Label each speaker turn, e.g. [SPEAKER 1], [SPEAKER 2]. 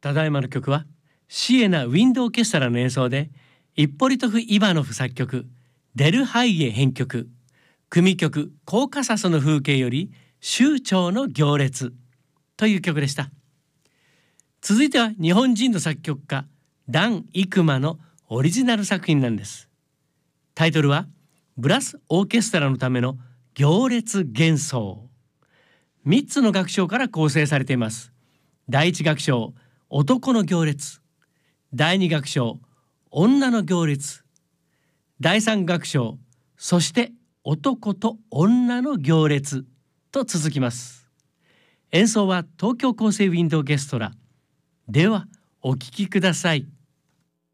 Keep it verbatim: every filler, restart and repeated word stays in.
[SPEAKER 1] ただいまの曲はシエナ・ウィンド・オーケストラの演奏でイッポリトフ・イバノフ作曲、デルハイエ編曲、組曲コーカサスの風景より州長の行列という曲でした。続いては日本人の作曲家ダン・イクマのオリジナル作品なんです。タイトルはブラスオーケストラのための行列幻想。みっつの楽章から構成されています。第一楽章、男の行列。第二楽章、女の行列。第三楽章、そして男と女の行列と続きます。演奏は東京高生ウィンドオーケストラ。ではお聴きください。